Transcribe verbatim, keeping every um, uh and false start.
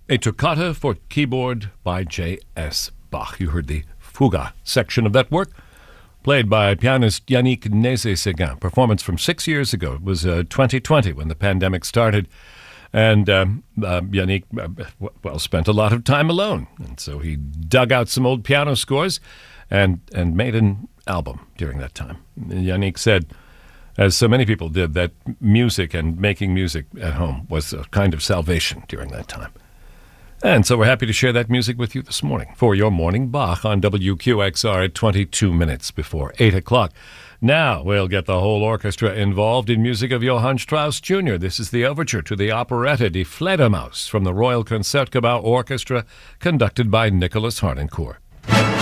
A toccata for keyboard by J S Bach. You heard the Fuga section of that work, played by pianist Yannick Nézet-Séguin. Performance from six years ago. It was uh, twenty twenty when the pandemic started. And um, uh, Yannick, uh, well, spent a lot of time alone. And so he dug out some old piano scores and, and made an album during that time. Yannick said, as so many people did, that music and making music at home was a kind of salvation during that time. And so we're happy to share that music with you this morning for your Morning Bach on W Q X R at twenty-two minutes before eight o'clock. Now we'll get the whole orchestra involved in music of Johann Strauss Junior This is the overture to the operetta Die Fledermaus from the Royal Concertgebouw Orchestra, conducted by Nicholas Harnoncourt.